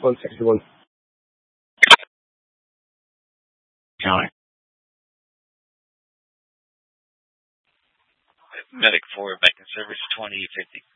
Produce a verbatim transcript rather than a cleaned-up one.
one sixty-one. County. Medic four, back in service twenty fifty.